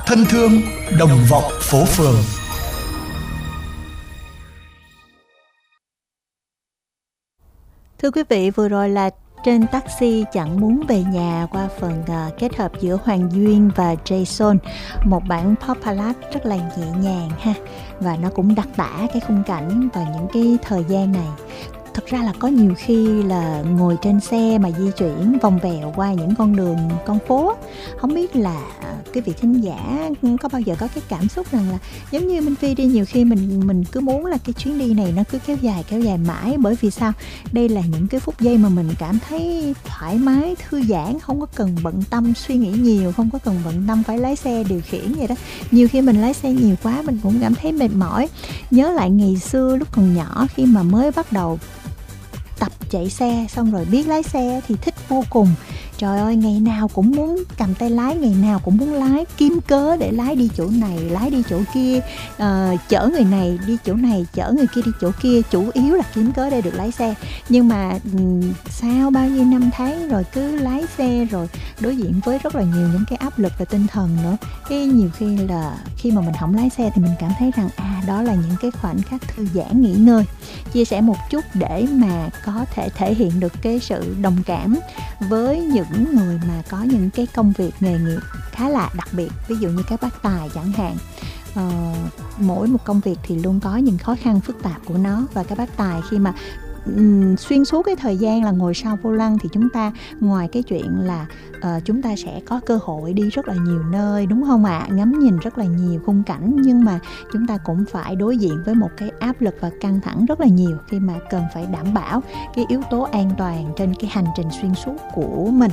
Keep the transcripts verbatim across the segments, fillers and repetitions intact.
thân thương, đồng vọng phố phường. Thưa quý vị, vừa rồi là Trên Taxi Chẳng Muốn Về Nhà qua phần uh, kết hợp giữa Hoàng Duyên và Jason. Một bản pop ballad rất là nhẹ nhàng ha. Và nó cũng đặc tả cái khung cảnh và những cái thời gian này. Thật ra là có nhiều khi là ngồi trên xe mà di chuyển vòng vèo qua những con đường, con phố. Không biết là cái vị thính giả có bao giờ có cái cảm xúc rằng là giống như Minh Phi đi, nhiều khi mình mình cứ muốn là cái chuyến đi này nó cứ kéo dài kéo dài mãi. Bởi vì sao? Đây là những cái phút giây mà mình cảm thấy thoải mái, thư giãn, không có cần bận tâm suy nghĩ nhiều, không có cần bận tâm phải lái xe điều khiển vậy đó. Nhiều khi mình lái xe nhiều quá mình cũng cảm thấy mệt mỏi. Nhớ lại ngày xưa lúc còn nhỏ, khi mà mới bắt đầu tập chạy xe xong rồi biết lái xe thì thích vô cùng. Trời ơi, ngày nào cũng muốn cầm tay lái, ngày nào cũng muốn lái, kiếm cớ để lái đi chỗ này, lái đi chỗ kia, uh, chở người này đi chỗ này, chở người kia đi chỗ kia. Chủ yếu là kiếm cớ để được lái xe. Nhưng mà um, sau bao nhiêu năm tháng rồi cứ lái xe rồi đối diện với rất là nhiều những cái áp lực về tinh thần nữa. Cái nhiều khi là khi mà mình không lái xe thì mình cảm thấy rằng à, đó là những cái khoảnh khắc thư giãn, nghỉ ngơi. Chia sẻ một chút để mà có thể thể hiện được cái sự đồng cảm với những người mà có những cái công việc nghề nghiệp khá là đặc biệt, ví dụ như các bác tài chẳng hạn. Ờ, mỗi một công việc thì luôn có những khó khăn phức tạp của nó, và các bác tài khi mà um, xuyên suốt cái thời gian là ngồi sau vô lăng thì chúng ta ngoài cái chuyện là uh, chúng ta sẽ có cơ hội đi rất là nhiều nơi, đúng không ạ? À? Ngắm nhìn rất là nhiều khung cảnh, nhưng mà chúng ta cũng phải đối diện với một cái áp lực và căng thẳng rất là nhiều khi mà cần phải đảm bảo cái yếu tố an toàn trên cái hành trình xuyên suốt của mình.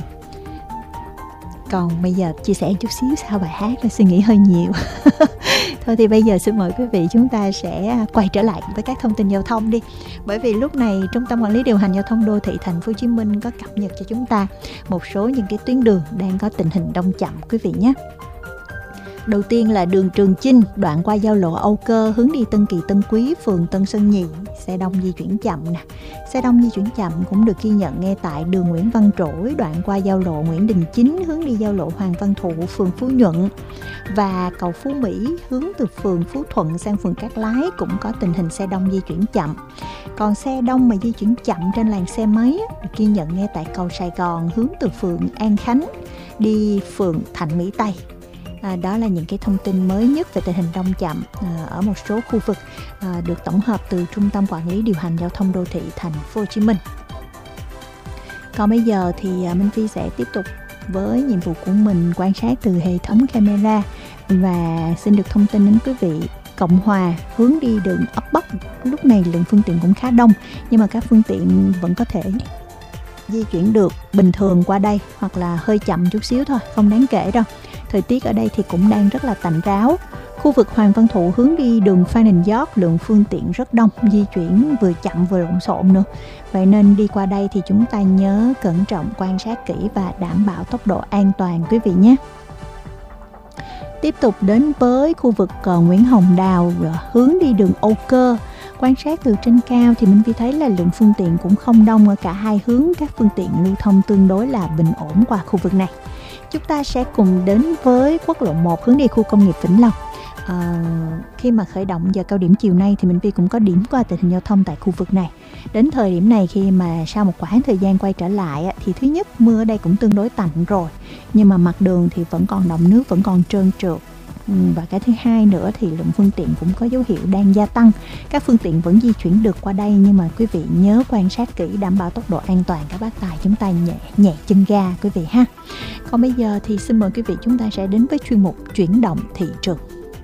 Còn bây giờ chia sẻ chút xíu sau bài hát rồi suy nghĩ hơi nhiều. Thôi thì bây giờ xin mời quý vị chúng ta sẽ quay trở lại với các thông tin giao thông đi. Bởi vì lúc này Trung tâm Quản lý Điều hành Giao thông Đô thị Thành phố Hồ Chí Minh có cập nhật cho chúng ta một số những cái tuyến đường đang có tình hình đông chậm quý vị nhé. Đầu tiên là đường Trường Chinh, đoạn qua giao lộ Âu Cơ hướng đi Tân Kỳ Tân Quý, phường Tân Sơn Nhì, xe đông di chuyển chậm nè. Xe đông di chuyển chậm cũng được ghi nhận ngay tại đường Nguyễn Văn Trỗi, đoạn qua giao lộ Nguyễn Đình Chánh hướng đi giao lộ Hoàng Văn Thụ, phường Phú Nhuận, và cầu Phú Mỹ hướng từ phường Phú Thuận sang phường Cát Lái cũng có tình hình xe đông di chuyển chậm. Còn xe đông mà di chuyển chậm trên làn xe máy được ghi nhận ngay tại cầu Sài Gòn hướng từ phường An Khánh đi phường Thạnh Mỹ Tây. À, đó là những cái thông tin mới nhất về tình hình đông chậm à, ở một số khu vực à, được tổng hợp từ Trung tâm Quản lý Điều hành Giao thông Đô thị Thành phố Hồ Chí Minh. Còn bây giờ thì à, Minh Phi sẽ tiếp tục với nhiệm vụ của mình quan sát từ hệ thống camera, và xin được thông tin đến quý vị. Cộng Hòa hướng đi đường ấp Bắc, lúc này lượng phương tiện cũng khá đông, nhưng mà các phương tiện vẫn có thể di chuyển được bình thường qua đây, hoặc là hơi chậm chút xíu thôi, không đáng kể đâu. Thời tiết ở đây thì cũng đang rất là tạnh ráo. Khu vực Hoàng Văn Thụ hướng đi đường Phan Đình Giót, lượng phương tiện rất đông, di chuyển vừa chậm vừa lộn xộn nữa. Vậy nên đi qua đây thì chúng ta nhớ cẩn trọng quan sát kỹ và đảm bảo tốc độ an toàn quý vị nhé. Tiếp tục đến với khu vực Nguyễn Hồng Đào hướng đi đường Âu Cơ. Quan sát từ trên cao thì mình thấy là lượng phương tiện cũng không đông ở cả hai hướng, các phương tiện lưu thông tương đối là bình ổn qua khu vực này. Chúng ta sẽ cùng đến với quốc lộ một hướng đi khu công nghiệp Vĩnh Lộc. À, khi mà khởi động giờ cao điểm chiều nay thì mình cũng có điểm qua tình hình giao thông tại khu vực này. Đến thời điểm này, khi mà sau một quãng thời gian quay trở lại thì thứ nhất, mưa ở đây cũng tương đối tạnh rồi, nhưng mà mặt đường thì vẫn còn đọng nước, vẫn còn trơn trượt. Và cái thứ hai nữa thì lượng phương tiện cũng có dấu hiệu đang gia tăng. Các phương tiện vẫn di chuyển được qua đây, nhưng mà quý vị nhớ quan sát kỹ, đảm bảo tốc độ an toàn. Các bác tài chúng ta nhẹ nhẹ chân ga quý vị ha. Còn bây giờ thì xin mời quý vị chúng ta sẽ đến với chuyên mục chuyển động thị trường.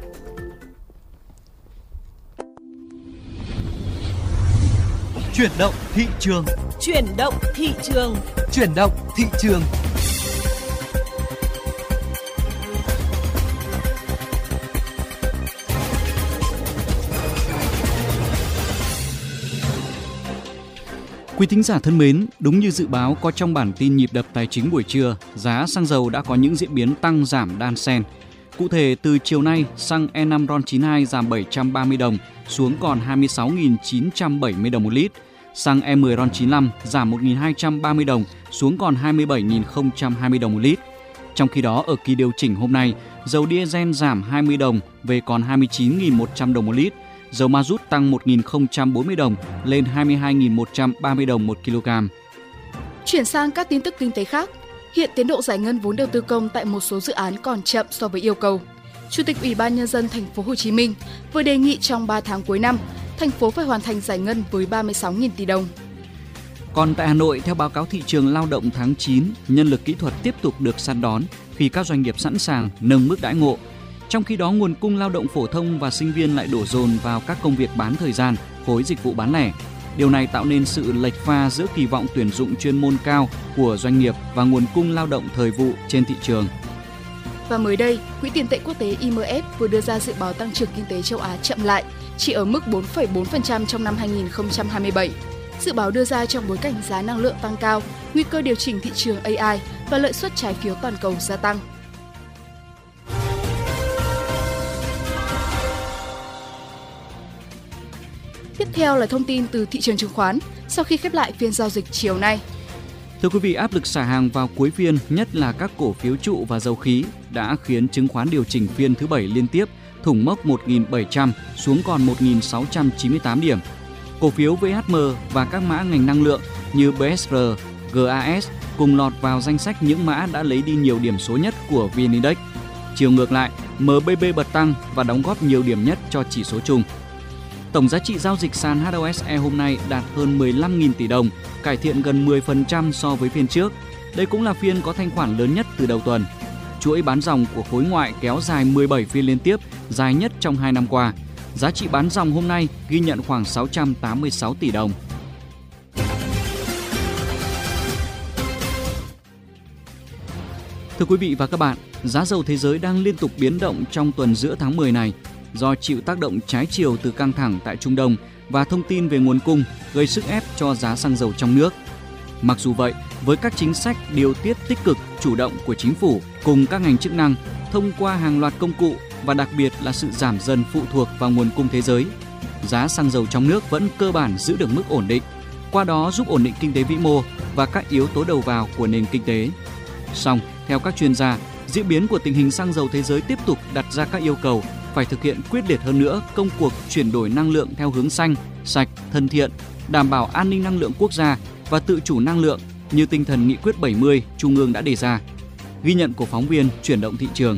Chuyển động thị trường. Chuyển động thị trường. Chuyển động thị trường. Quý thính giả thân mến, đúng như dự báo có trong bản tin nhịp đập tài chính buổi trưa, giá xăng dầu đã có những diễn biến tăng giảm đan xen. Cụ thể, từ chiều nay, xăng E năm RON chín mươi hai giảm bảy trăm ba mươi đồng xuống còn hai mươi sáu nghìn chín trăm bảy mươi đồng một lít. Xăng E mười RON chín mươi lăm giảm một nghìn hai trăm ba mươi đồng xuống còn hai mươi bảy nghìn không trăm hai mươi đồng một lít. Trong khi đó, ở kỳ điều chỉnh hôm nay, dầu diesel giảm hai mươi đồng về còn hai mươi chín nghìn một trăm đồng một lít, dầu ma rút tăng một nghìn không trăm bốn mươi đồng lên hai mươi hai nghìn một trăm ba mươi đồng một kg. Chuyển sang các tin tức kinh tế khác, hiện tiến độ giải ngân vốn đầu tư công tại một số dự án còn chậm so với yêu cầu. Chủ tịch Ủy ban Nhân dân Thành phố Hồ Chí Minh vừa đề nghị trong ba tháng cuối năm, thành phố phải hoàn thành giải ngân với ba mươi sáu nghìn tỷ đồng. Còn tại Hà Nội, theo báo cáo thị trường lao động tháng chín, nhân lực kỹ thuật tiếp tục được săn đón khi các doanh nghiệp sẵn sàng nâng mức đãi ngộ. Trong khi đó, nguồn cung lao động phổ thông và sinh viên lại đổ dồn vào các công việc bán thời gian, khối dịch vụ bán lẻ. Điều này tạo nên sự lệch pha giữa kỳ vọng tuyển dụng chuyên môn cao của doanh nghiệp và nguồn cung lao động thời vụ trên thị trường. Và mới đây, Quỹ tiền tệ quốc tế I M F vừa đưa ra dự báo tăng trưởng kinh tế châu Á chậm lại, chỉ ở mức bốn phẩy bốn phần trăm trong năm hai nghìn không trăm hai mươi bảy. Dự báo đưa ra trong bối cảnh giá năng lượng tăng cao, nguy cơ điều chỉnh thị trường A I và lợi suất trái phiếu toàn cầu gia tăng. Tiếp theo là thông tin từ thị trường chứng khoán sau khi khép lại phiên giao dịch chiều nay. Thưa quý vị, áp lực xả hàng vào cuối phiên, nhất là các cổ phiếu trụ và dầu khí, đã khiến chứng khoán điều chỉnh phiên thứ bảy liên tiếp, thủng mốc một nghìn bảy trăm xuống còn một nghìn sáu trăm chín mươi tám điểm. Cổ phiếu vê hát em và các mã ngành năng lượng như bê ét rờ, giê a ét cùng lọt vào danh sách những mã đã lấy đi nhiều điểm số nhất của vê en-Index. Chiều ngược lại, em bê bê bật tăng và đóng góp nhiều điểm nhất cho chỉ số chung. Tổng giá trị giao dịch sàn hát o ét e hôm nay đạt hơn mười lăm nghìn tỷ đồng, cải thiện gần mười phần trăm so với phiên trước. Đây cũng là phiên có thanh khoản lớn nhất từ đầu tuần. Chuỗi bán dòng của khối ngoại kéo dài mười bảy phiên liên tiếp, dài nhất trong hai năm qua. Giá trị bán dòng hôm nay ghi nhận khoảng sáu trăm tám mươi sáu tỷ đồng. Thưa quý vị và các bạn, giá dầu thế giới đang liên tục biến động trong tuần giữa tháng mười này do chịu tác động trái chiều từ căng thẳng tại Trung Đông và thông tin về nguồn cung gây sức ép cho giá xăng dầu trong nước. Mặc dù vậy, với các chính sách điều tiết tích cực, chủ động của chính phủ cùng các ngành chức năng thông qua hàng loạt công cụ và đặc biệt là sự giảm dần phụ thuộc vào nguồn cung thế giới, giá xăng dầu trong nước vẫn cơ bản giữ được mức ổn định, qua đó giúp ổn định kinh tế vĩ mô và các yếu tố đầu vào của nền kinh tế. Song, theo các chuyên gia, diễn biến của tình hình xăng dầu thế giới tiếp tục đặt ra các yêu cầu phải thực hiện quyết liệt hơn nữa công cuộc chuyển đổi năng lượng theo hướng xanh, sạch, thân thiện, đảm bảo an ninh năng lượng quốc gia và tự chủ năng lượng như tinh thần nghị quyết bảy mươi Trung ương đã đề ra. Ghi nhận của phóng viên Chuyển động thị trường.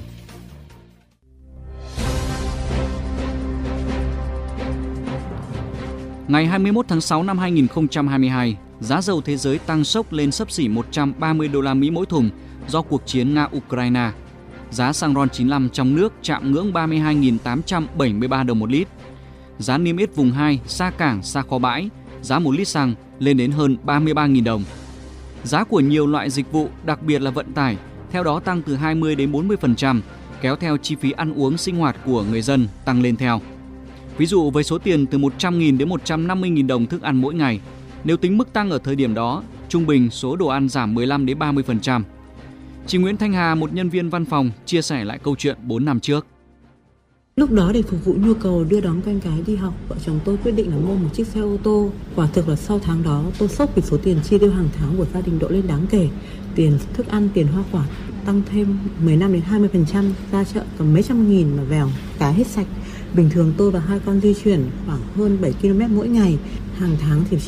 Ngày hai mươi mốt tháng sáu năm hai nghìn không trăm hai mươi hai, giá dầu thế giới tăng sốc lên xấp xỉ một trăm ba mươi đô la Mỹ mỗi thùng do cuộc chiến Nga-Ukraine. Giá xăng RON chín mươi lăm trong nước chạm ngưỡng ba mươi hai nghìn tám trăm bảy mươi ba đồng một lít. Giá niêm yết vùng hai, xa cảng, xa kho bãi, giá một lít xăng lên đến hơn ba mươi ba nghìn đồng. Giá của nhiều loại dịch vụ, đặc biệt là vận tải, theo đó tăng từ hai mươi đến bốn mươi phần trăm, kéo theo chi phí ăn uống sinh hoạt của người dân tăng lên theo. Ví dụ với số tiền từ một trăm nghìn đến một trăm năm mươi nghìn đồng thức ăn mỗi ngày, nếu tính mức tăng ở thời điểm đó, trung bình số đồ ăn giảm mười lăm đến ba mươi phần trăm. Chị Nguyễn Thanh Hà, một nhân viên văn phòng, chia sẻ lại câu chuyện bốn năm trước. Lúc đó để phục vụ nhu cầu đưa đón con cái đi học, vợ chồng tôi quyết định là mua một chiếc xe ô tô. Quả thực là sau tháng đó tôi sốc vì số tiền chi tiêu hàng tháng của gia đình đội lên đáng kể. Tiền thức ăn, tiền hoa quả tăng thêm mười lăm đến hai mươi phần trăm, ra chợ còn mấy trăm nghìn mà vèo, cá hết sạch. Bình thường tôi và hai con di chuyển khoảng hơn bảy ki lô mét mỗi ngày, hàng tháng thì